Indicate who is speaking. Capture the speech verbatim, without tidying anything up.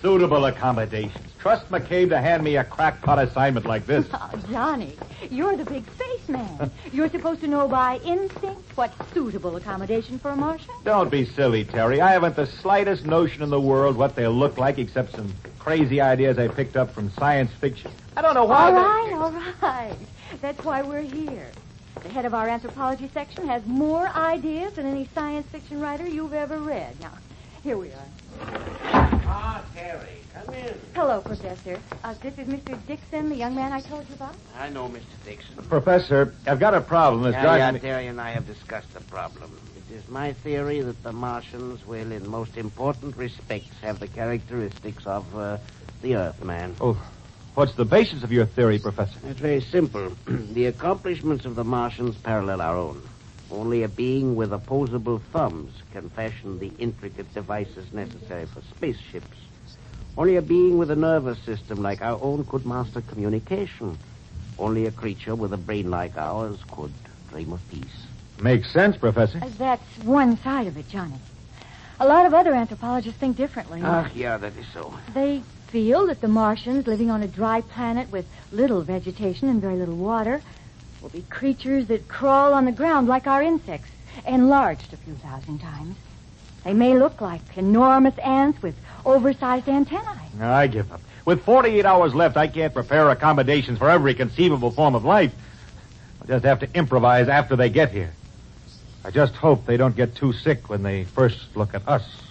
Speaker 1: Suitable accommodations. Trust McCabe to hand me a crackpot assignment like this.
Speaker 2: Oh, Johnny, you're the big spaceman. You're supposed to know by instinct what's suitable accommodation for a Martian.
Speaker 1: Don't be silly, Terry. I haven't the slightest notion in the world what they'll look like except some crazy ideas I picked up from science fiction. I don't know why.
Speaker 2: All
Speaker 1: they...
Speaker 2: right, all right. That's why we're here. The head of our anthropology section has more ideas than any science fiction writer you've ever read. Now, here we are.
Speaker 3: Ah, Terry, come in.
Speaker 2: Hello, Professor. Uh, this is Mister Dixon, the young man I told you about.
Speaker 3: I know, Mister Dixon.
Speaker 1: Professor, I've got a problem that's
Speaker 3: yeah,
Speaker 1: driving
Speaker 3: yeah,
Speaker 1: me...
Speaker 3: Terry and I have discussed the problem. It is my theory that the Martians will, in most important respects, have the characteristics of uh, the Earthman.
Speaker 1: Oh, what's the basis of your theory, Professor?
Speaker 3: It's very simple. The accomplishments of the Martians parallel our own. Only a being with opposable thumbs can fashion the intricate devices necessary for spaceships. Only a being with a nervous system like our own could master communication. Only a creature with a brain like ours could dream of peace.
Speaker 1: Makes sense, Professor.
Speaker 2: Uh, that's one side of it, Johnny. A lot of other anthropologists think differently.
Speaker 3: Ah, yeah, that is so.
Speaker 2: They feel that the Martians, living on a dry planet with little vegetation and very little water, will be creatures that crawl on the ground like our insects, enlarged a few thousand times. They may look like enormous ants with oversized antennae.
Speaker 1: I give up. With forty-eight hours left, I can't prepare accommodations for every conceivable form of life. I'll just have to improvise after they get here. I just hope they don't get too sick when they first look at us.